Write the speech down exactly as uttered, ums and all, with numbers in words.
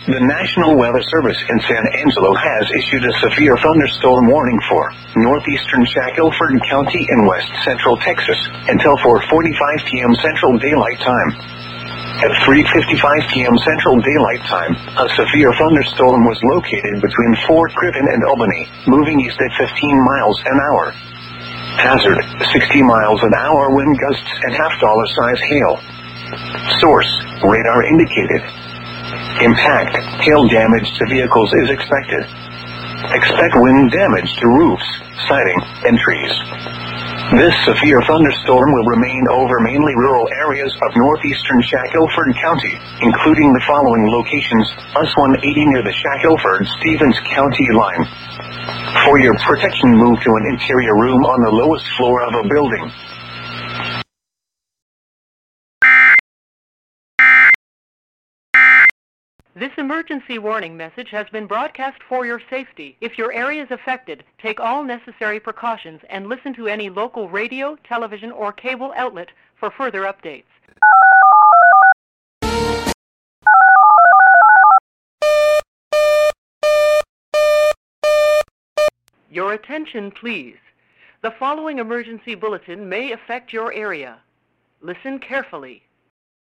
The National Weather Service in San Angelo has issued a severe thunderstorm warning for northeastern Shackelford County in west central Texas until four forty-five p.m. Central Daylight Time. At three fifty-five p.m. Central Daylight Time, a severe thunderstorm was located between Fort Griffin and Albany, moving east at fifteen miles an hour. Hazard, sixty miles an hour wind gusts and half-dollar size hail. Source, radar indicated. Impact, hail damage to vehicles is expected. Expect wind damage to roofs, siding, and trees. This severe thunderstorm will remain over mainly rural areas of northeastern Shackelford County, including the following locations: U S one eighty near the Shackelford-Stevens County line. For your protection, move to an interior room on the lowest floor of a building. This emergency warning message has been broadcast for your safety. If your area is affected, take all necessary precautions and listen to any local radio, television, or cable outlet for further updates. Your attention, please. The following emergency bulletin may affect your area. Listen carefully.